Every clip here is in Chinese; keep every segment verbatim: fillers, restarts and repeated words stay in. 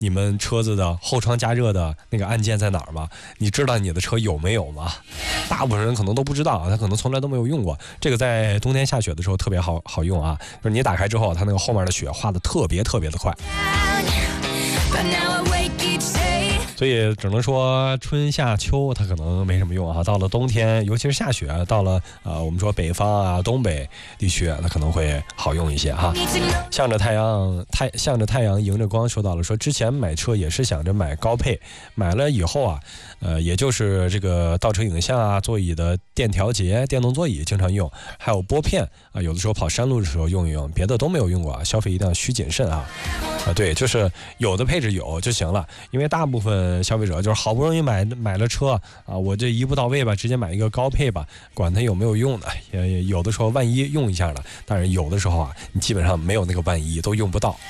你们车子的后窗加热的那个按键在哪儿吗？你知道你的车有没有吗？大部分人可能都不知道啊，他可能从来都没有用过。这个在冬天下雪的时候特别好好用啊，就是你打开之后，它那个后面的雪化的特别特别的快。所以只能说春夏秋它可能没什么用啊，到了冬天，尤其是下雪，到了呃我们说北方啊、东北地区，它可能会好用一些哈。向着太阳，太向着太阳，迎着光，说到了说之前买车也是想着买高配，买了以后啊，呃也就是这个倒车影像啊、座椅的电调节、电动座椅经常用，还有拨片啊，有的时候跑山路的时候用一用，别的都没有用过啊，消费一定要需谨慎啊。啊，对，就是有的配置有就行了，因为大部分消费者就是好不容易买买了车啊，我这一步到位吧，直接买一个高配吧，管它有没有用呢？也有的时候万一用一下了，但是有的时候啊，你基本上没有那个万一，都用不到。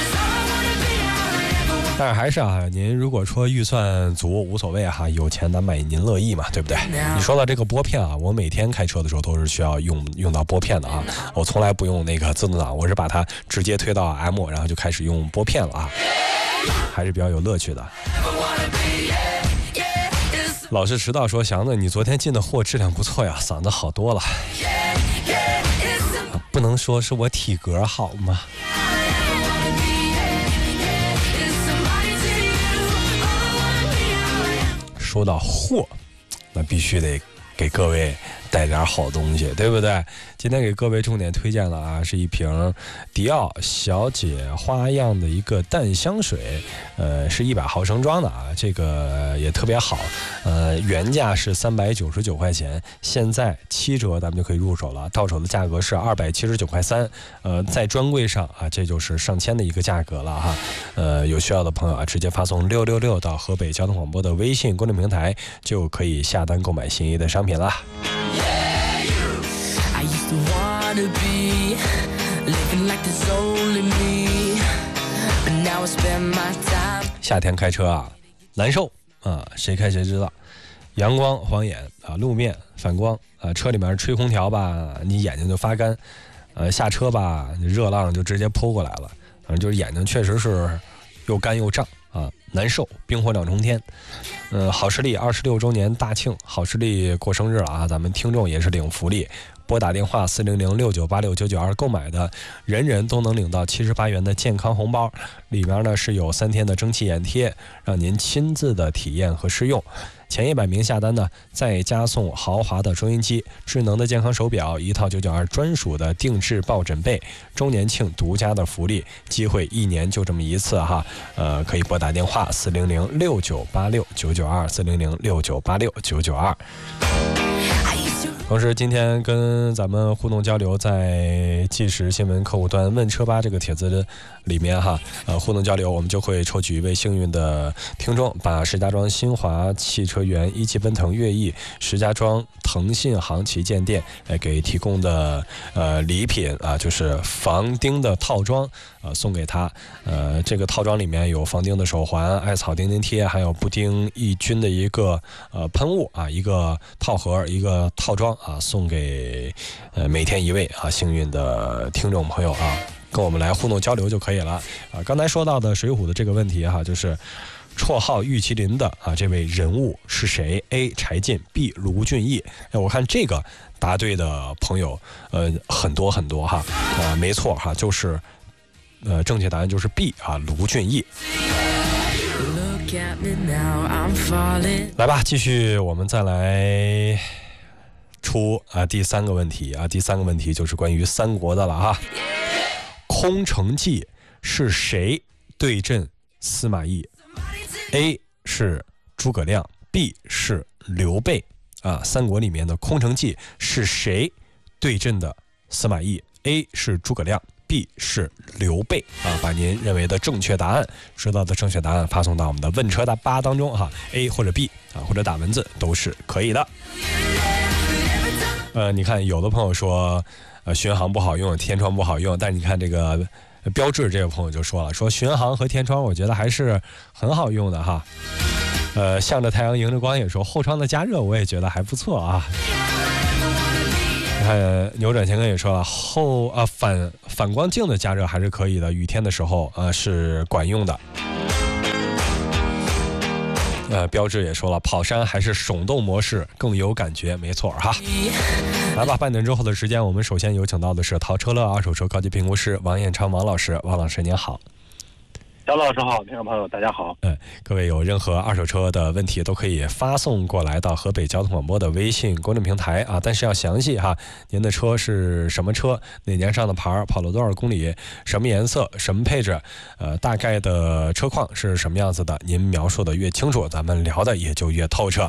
但是还是啊，您如果说预算足无所谓哈，有钱难买您乐意嘛，对不对？你说到这个拨片啊，我每天开车的时候都是需要用用到拨片的啊，我从来不用那个自动挡，我是把它直接推到 M， 然后就开始用拨片了啊，还是比较有乐趣的。老是迟到说祥子，你昨天进的货质量不错呀，嗓子好多了。不能说是我体格好吗？说到货，那必须得给各位带点好东西，对不对？今天给各位重点推荐了啊，是一瓶迪奥小姐花样的一个淡香水，呃，是一百毫升装的啊，这个也特别好，呃，原价是三百九十九块钱，现在七折咱们就可以入手了，到手的价格是二百七十九块三，呃，在专柜上啊，这就是上千的一个价格了哈，呃，有需要的朋友啊，直接发送六六六到河北交通广播的微信公众平台，就可以下单购买心仪的商品啦。夏天开车啊，难受啊，谁开谁知道。阳光晃眼啊，路面反光啊，车里面吹空调吧，你眼睛就发干。呃，下车吧，热浪就直接扑过来了，反正就是眼睛确实是又干又胀啊，难受，冰火两重天。嗯、呃，好视力二十六周年大庆，好视力过生日了啊，咱们听众也是领福利。拨打电话四零零六九八六九九二购买的，人人都能领到七十八元的健康红包，里面呢是有三天的蒸汽眼贴，让您亲自的体验和试用。前一百名下单呢，再加送豪华的收音机、智能的健康手表、一套九九二专属的定制抱枕被，周年庆独家的福利，机会一年就这么一次哈，呃，可以拨打电话四零零六九八六九九二四零零六九八六九九二。同时，今天跟咱们互动交流，在即时新闻客户端问车吧这个帖子里面哈，呃，互动交流，我们就会抽取一位幸运的听众，把石家庄新华汽车园、一汽奔腾悦翼、石家庄腾信行旗舰店呃给提供的呃礼品啊，就是防钉的套装，呃，送给他。呃，这个套装里面有防钉的手环、艾草钉钉贴，还有不钉抑菌的一个呃喷雾啊，一个套盒，一个套装。啊，送给呃每天一位啊幸运的听众朋友啊，跟我们来互动交流就可以了啊。刚才说到的水浒的这个问题哈、啊，就是绰号玉麒麟的啊这位人物是谁 ？A. 柴进 ，B. 卢俊义。哎，我看这个答对的朋友呃很多很多哈啊，没错哈，就是呃正确答案就是 B 啊卢俊义。来吧，继续我们再来。出啊第三个问题啊，第三个问题就是关于三国的了啊。空城计是谁对阵司马懿 ？A 是诸葛亮 ，B 是刘备啊。三国里面的空城计是谁对阵的司马懿 ？A 是诸葛亮 ，B 是刘备啊。把您认为的正确答案，知道的正确答案发送到我们的问车大巴当中哈 ，A 或者 B 啊，或者打文字都是可以的。呃，你看，有的朋友说，呃，巡航不好用，天窗不好用，但是你看这个标志，这个朋友就说了，说巡航和天窗，我觉得还是很好用的哈。呃，向着太阳迎着光也说，后窗的加热我也觉得还不错啊。你看扭转乾坤也说了，后啊反反光镜的加热还是可以的，雨天的时候呃是管用的。 呃，标志也说了，跑山还是手动模式更有感觉，没错哈。来吧，半点之后的时间，我们首先有请到的是淘车乐二手车高级评估师王彦昌王老师，王老师您好。 小老师好，听众朋友大家好。 嗯，各位有任何二手车的问题都可以发送过来到河北交通广播的微信公众平台啊，但是要详细哈，您的车是什么车，哪年上的牌，跑了多少公里，什么颜色，什么配置，呃，大概的车况是什么样子的，您描述的越清楚，咱们聊的也就越透彻。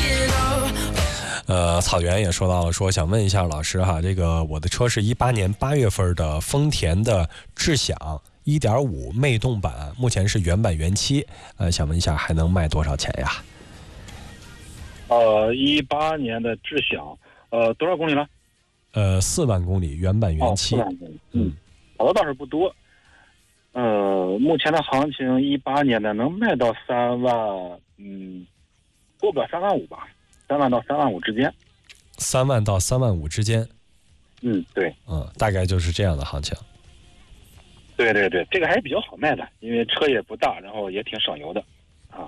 呃，草原也说到了，说想问一下老师哈，这个我的车是一八年八月份的丰田的智享一点五魅动版，目前是原版原漆，呃，想问一下还能卖多少钱呀？ 呃，一八年的智享，呃，多少公里了？ 呃，四万公里，原版原漆。 哦，四万公里，嗯，跑的倒是不多。呃，目前的行情，一八年的能卖到三万，嗯，过不了三万五吧，三万到三万五之间。 三万到三万五之间。 嗯，对。 嗯，大概就是这样的行情。 对对对，这个还是比较好卖的，因为车也不大，然后也挺省油的，啊。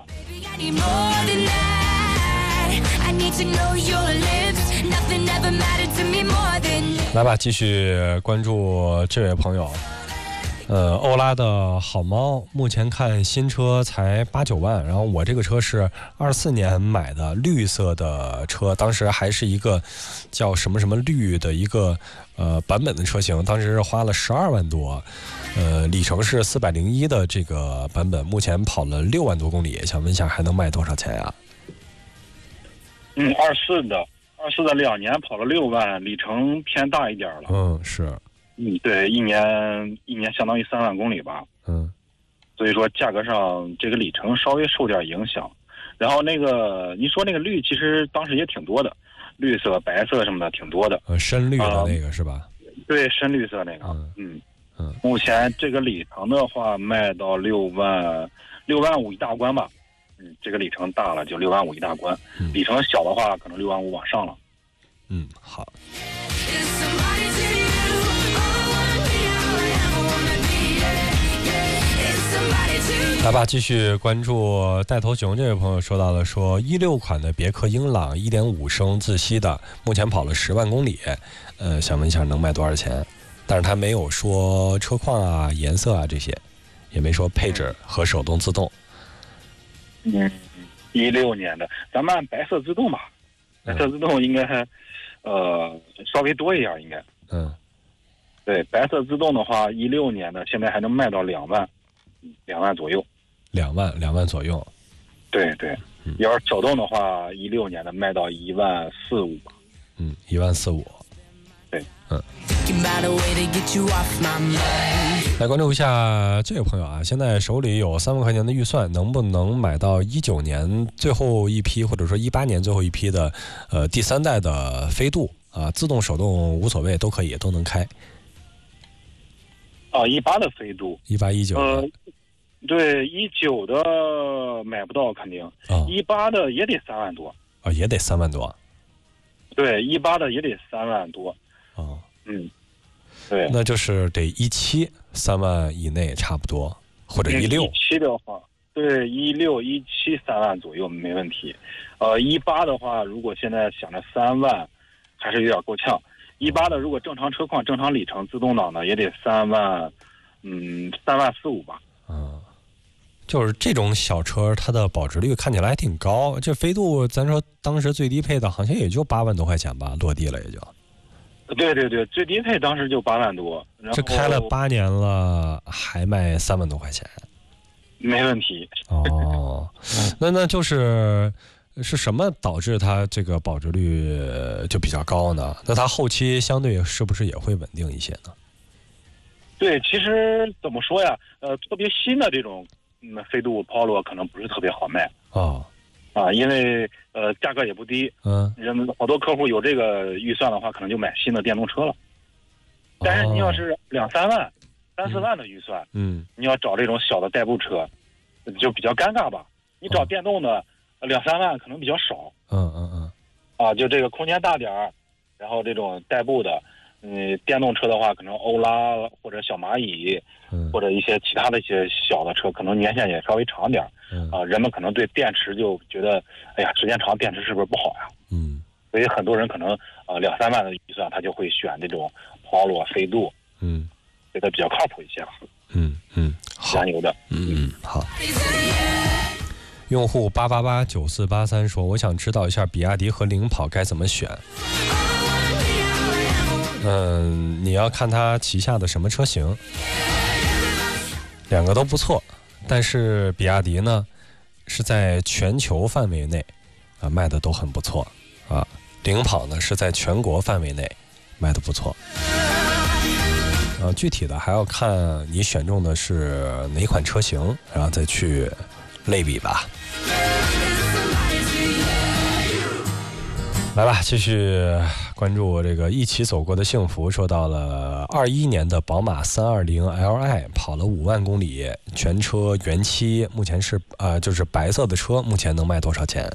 来吧，继续关注这位朋友。呃，欧拉的好猫，目前看新车才八九万，然后我这个车是二四年买的绿色的车，当时还是一个叫什么什么绿的一个呃版本的车型，当时是花了十二万多，呃，里程是四百零一的这个版本，目前跑了六万多公里，想问一下还能卖多少钱呀？ 嗯，二四的，二四的两年跑了六万，里程偏大一点了。 嗯，是。 嗯，对，一年一年相当于三万公里吧。 嗯， 所以说价格上这个里程稍微受点影响。然后那个您说那个绿，其实当时也挺多的，绿色、白色什么的挺多的。 呃，深绿的那个、呃、是吧？ 对，深绿色那个。 嗯嗯嗯。 目前这个里程的话，卖到六万六万五一大关吧。嗯，这个里程大了就六万五一大关， 嗯、 里程小的话可能六万五往上了。 嗯，好。来吧，继续关注带头熊这位朋友说到了，说一六款的别克英朗 一点五 升自吸的，目前跑了十万公里，呃，想问一下能卖多少钱？但是他没有说车况啊、颜色啊这些，也没说配置和手动自动。 嗯，一六年的，咱们按白色自动吧，白色自动应该呃稍微多一点，应该。 嗯， 对，白色自动的话，一六年的现在还能卖到两万，两万左右。 两万，两万左右。 对对，嗯、要是手动的话，一六年的卖到一万四五吧。 嗯，一万四五。 对， 嗯。来关注一下这位朋友啊，现在手里有三万块钱的预算，能不能买到一九年最后一批，或者说一八年最后一批的呃第三代的飞度啊，自动手动无所谓，都可以，都能开。 啊，一八的飞度， 一八一九。 呃，对，一九的买不到，肯定。一八、哦、的也得三万多。 啊、哦，也得三万多。 对，一八的也得三万多。 哦， 嗯，对， 那就是得一七三万以内差不多，或者一六。 一七的话，对，一六一七三万左右没问题。呃，一八的话，如果现在想着三万，还是有点够呛。一八的如果正常车况、正常里程、自动挡的，也得三万，嗯，三万四五吧。 嗯，就是这种小车，它的保值率看起来还挺高。这飞度，咱说当时最低配的，好像也就八万多块钱吧，落地了也就。 对对对，最低配当时就八万多。然后这开了八年了，还卖三万多块钱， 没问题。 哦，那那就是。是什么导致它这个保值率就比较高呢？那它后期相对是不是也会稳定一些呢？ 对，其实怎么说呀？呃，特别新的这种嗯飞度、Polo 可能不是特别好卖哦啊，因为呃价格也不低， 嗯， 人好多客户有这个预算的话，可能就买新的电动车了。但是你要是两三万、三四万的预算， 嗯， 你要找这种小的代步车，就比较尴尬吧？你找电动的。两三万可能比较少， 嗯嗯嗯， 啊，就这个空间大点儿，然后这种代步的， 嗯，电动车的话，可能欧拉或者小蚂蚁， 嗯， 或者一些其他的一些小的车，可能年限也稍微长点儿。 嗯啊、人们可能对电池就觉得，哎呀，时间长电池是不是不好呀？ 嗯所以很多人可能呃两三万的预算，他就会选这种 Polo、飞度， 嗯觉得比较靠谱一些了， 嗯嗯，好， 燃油的。 嗯嗯好。用户八八八九四八三说：“我想知道一下比亚迪和领跑该怎么选。”嗯，你要看它旗下的什么车型，两个都不错，但是比亚迪呢是在全球范围内啊卖的都很不错啊，领跑呢是在全国范围内卖的不错。啊，具体的还要看你选中的是哪款车型，然后再去类比吧。来吧，继续关注这个一起走过的幸福。说到了二一年的宝马三二零 L I 跑了五万公里，全车原漆，目前是呃就是白色的车，目前能卖多少钱？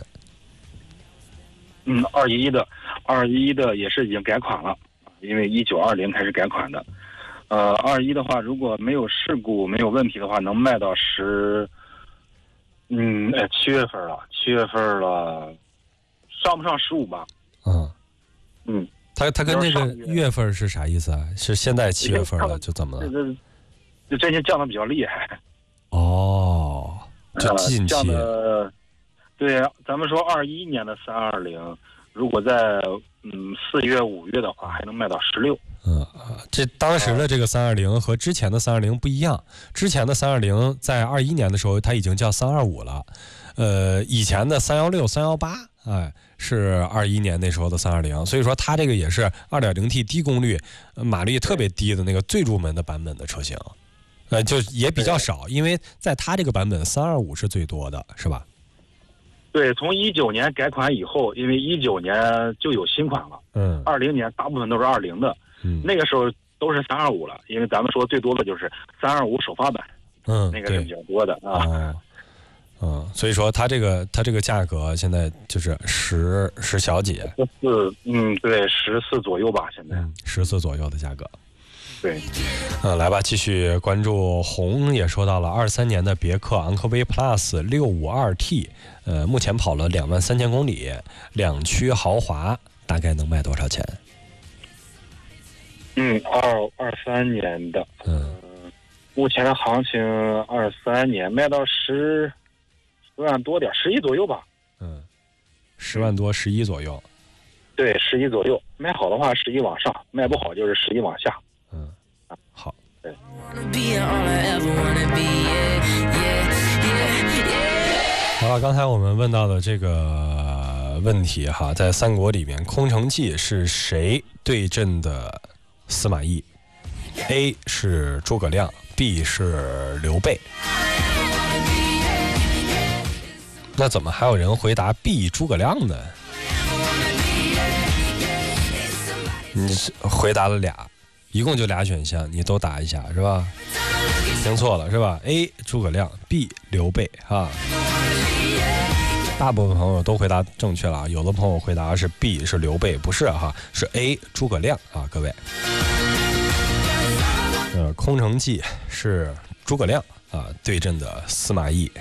嗯，二一的，二一的也是已经改款了，因为一九二零开始改款的。呃，二一的话，如果没有事故、没有问题的话，能卖到十，嗯，哎，七月份了，七月份了，上不上十五吧？ 嗯嗯， 它它跟这个月份是啥意思啊？是现在七月份了就怎么了？ 这这最近降的比较厉害。 哦，就近期。 呃、降的，对，咱们说二一年的三二零，如果在嗯四月、五月的话，还能卖到十六。 嗯，这当时的这个三二零和之前的三二零不一样，之前的三二零在二一年的时候，它已经叫三二五了，呃，以前的三幺六、三幺八，哎，是二一年那时候的三二零，所以说它这个也是 二点零 T 低功率，马力特别低的那个最入门的版本的车型，呃，就也比较少，因为在它这个版本三二五是最多的，是吧？ 对，从一九年改款以后，因为一九年就有新款了， 嗯， 二零年大部分都是二零的。嗯，那个时候都是三二五了，因为咱们说最多的就是三二五首发版， 嗯， 那个是比较多的啊。 嗯，嗯，所以说它这个它这个价格现在就是十十小几， 十四，嗯，对，十四左右吧，现在十四左右的价格。 对， 嗯，来吧，继续关注红也说到了二三年的别克昂科威 Plus 六五二 T， 呃，目前跑了两万三千公里，两驱豪华，大概能卖多少钱？ 嗯，二二三年的， 嗯， 目前的行情二三年卖到十十万多点，十一左右吧。 嗯，十万多，十一左右。 对，十一左右，卖好的话十一往上，卖不好就是十一往下。 嗯，好。 对。 好了，刚才我们问到的这个问题哈，在三国里面，空城计是谁对阵的司马懿 ？A 是诸葛亮 ，B 是刘备。那怎么还有人回答 B 诸葛亮呢？你回答了俩，一共就俩选项，你都答一下是吧？听错了是吧 ？A 诸葛亮 ，B 刘备啊。大部分朋友都回答正确了，有的朋友回答是 B 是刘备，不是哈，是 A 诸葛亮啊，各位。呃，空城计是诸葛亮啊对阵的司马懿。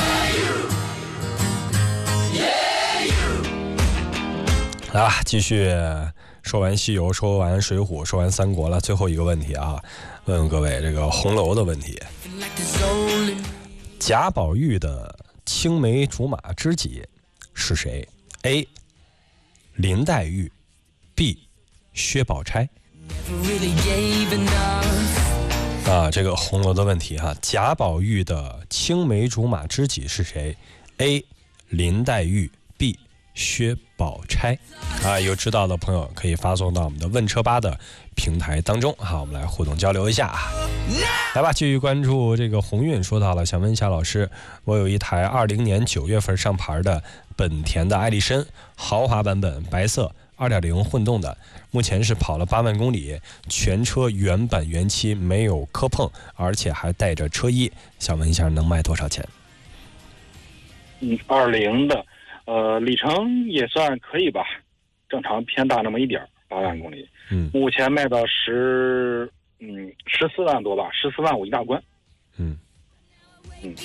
来吧，继续说完西游，说完水浒，说完三国了，最后一个问题啊，问问各位这个红楼的问题。贾宝玉的青梅竹马知己是谁 ？A. 林黛玉 B. 薛宝钗。啊，这个红楼的问题哈，贾宝玉的青梅竹马知己是谁 ？A. 林黛玉 B. 薛宝钗。啊，有知道的朋友可以发送到我们的问车吧的平台当中，好，我们来互动交流一下。来吧，继续关注这个鸿运。说到了，想问一下老师，我有一台二零年九月份上牌的本田的艾力绅豪华版本，白色二点零混动的，目前是跑了八万公里，全车原版原漆，没有磕碰，而且还带着车衣，想问一下能卖多少钱？ 嗯，二零的，呃，里程也算可以吧，正常偏大那么一点儿。 八万公里， 嗯， 目前卖到十嗯十四万多吧，十四万五一大关。 嗯嗯。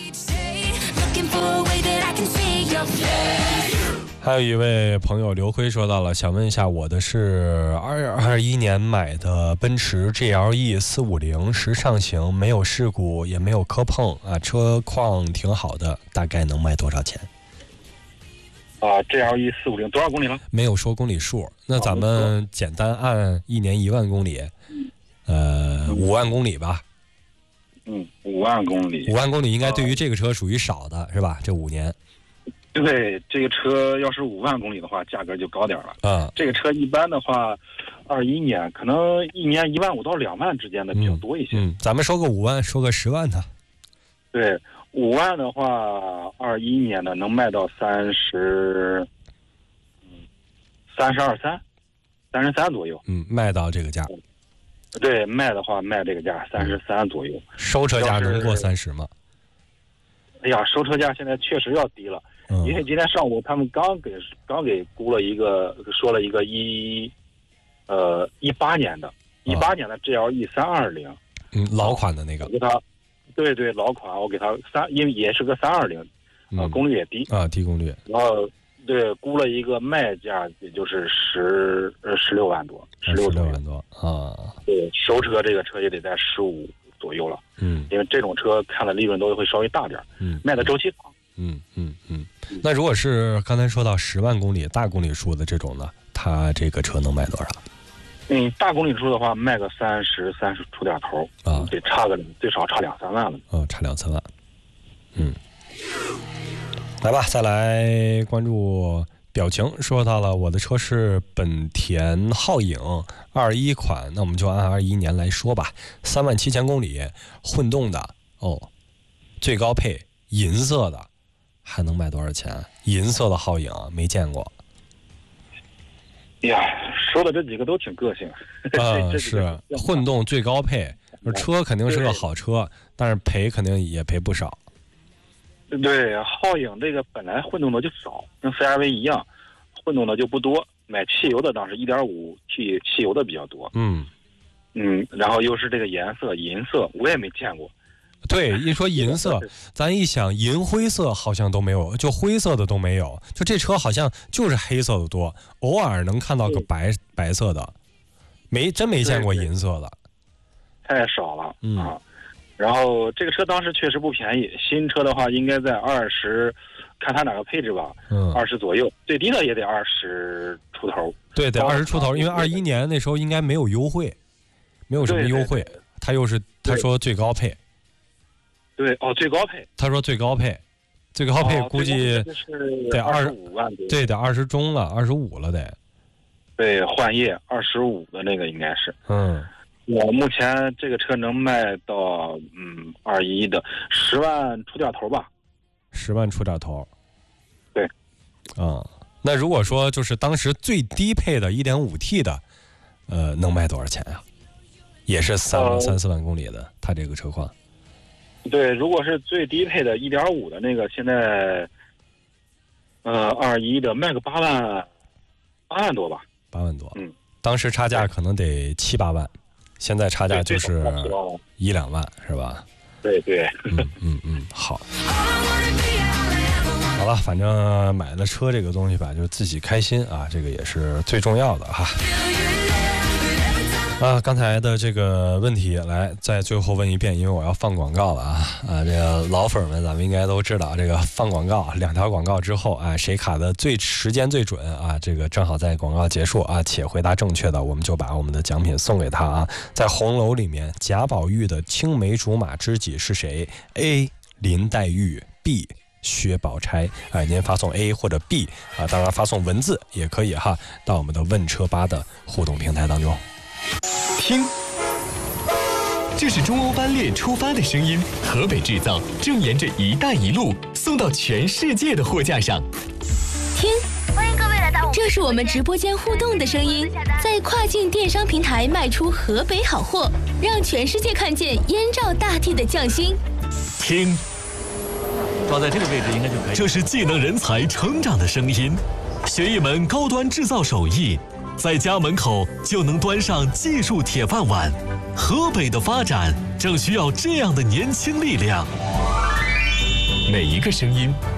还有一位朋友刘辉说到了，想问一下，我的是二二一年买的奔驰 G L E 四五零时尚型，没有事故也没有磕碰啊，车况挺好的，大概能卖多少钱？ 啊 ，G L E 四五零多少公里了？ 没有说公里数，那咱们简单按一年一万公里，呃，五万公里吧。 嗯，五万公里。 五万公里应该对于这个车属于少的，是吧？这五年。 对，这个车要是五万公里的话，价格就高点了。 啊， 这个车一般的话，二一年可能一年一万五到两万之间的比较多一些。 嗯，嗯咱们说个五万，说个十万的。 对，五万的话，二一年的能卖到三十，嗯，三十二三，三十三左右。 嗯，卖到这个价。 对，卖的话卖这个价三十三左右。 收车价能过三十吗？ 哎呀，收车价现在确实要低了。 嗯、 因为今天上午他们刚给刚给估了一个，说了一个一，呃一八年的，一八年的 G L E 三二零， 嗯，老款的那个， 我给他，对对，老款，我给他三，因为也是个三二零，呃，功率也低啊，低功率， 然后对估了一个卖价，也就是十呃十六万多，十六万多啊， 对，收车这个车也得在十五左右了， 嗯， 因为这种车看的利润都会稍微大点， 嗯， 卖的周期长。 嗯嗯嗯，那如果是刚才说到十万公里大公里数的这种呢，它这个车能卖多少？ 嗯，大公里数的话，卖个三十三十出点头啊，得差个最少差两三万了。 哦，差两三万。嗯，来吧，再来关注表情。说到了我的车是本田皓影二一款，那我们就按二一年来说吧，三万七千公里，混动的哦，最高配银色的。还能卖多少钱？银色的皓影没见过。 呀，说的这几个都挺个性。 啊，是混动最高配，车肯定是个好车，但是赔肯定也赔不少。 对，皓影这个本来混动的就少，跟 C R V 一样，混动的就不多。买汽油的当时 一点五 T 汽油的比较多。 嗯嗯，然后又是这个颜色银色，我也没见过。 对，一说银色，咱一想银灰色好像都没有，就灰色的都没有，就这车好像就是黑色的多，偶尔能看到个白白色的，没真没见过银色的， 太少了、 嗯、 啊。然后这个车当时确实不便宜，新车的话应该在二十，看它哪个配置吧， 嗯， 二十左右，最低的也得二十出头。 对，得二十出头，因为二一年那时候应该没有优惠，没有什么优惠，他又是他说最高配。 对哦，最高配。 他说最高配，最高配估计得二十五万多， 对，得二十中了，二十五了得。 对，换页二十五的那个应该是。 嗯， 我目前这个车能卖到嗯二一的十万出点头吧。 十万出点头。 对。 啊、嗯，那如果说就是当时最低配的 一点五 T 的，呃，能卖多少钱啊？也是三万、呃、三四万公里的，它这个车况。 对，如果是最低配的 一点五 的那个，现在，呃，二一的卖个八万，八万多吧。 八万多， 嗯， 当时差价可能得七八万，现在差价就是一两万，是吧？ 对对， 嗯嗯嗯，好。好了，反正买了车这个东西吧，就自己开心啊，这个也是最重要的哈。啊，刚才的这个问题，来再最后问一遍，因为我要放广告了啊啊！这个老粉们，咱们应该都知道，这个放广告，两条广告之后啊，谁卡的最时间最准啊？这个正好在广告结束啊，且回答正确的，我们就把我们的奖品送给他啊。在红楼里面，贾宝玉的青梅竹马知己是谁 ？A. 林黛玉 B. 薛宝钗。哎，您发送 A 或者 B 啊，当然发送文字也可以哈，到我们的问车吧的互动平台当中。 听，这是中欧班列出发的声音，河北制造正沿着“一带一路”送到全世界的货架上。 听，欢迎各位来到，这是我们直播间互动的声音，在跨境电商平台卖出河北好货，让全世界看见燕赵大地的匠心。 听， 放在这个位置应该就可以。 这是技能人才成长的声音，学一门高端制造手艺， 在家门口就能端上技术铁饭碗。河北的发展正需要这样的年轻力量。 每一个声音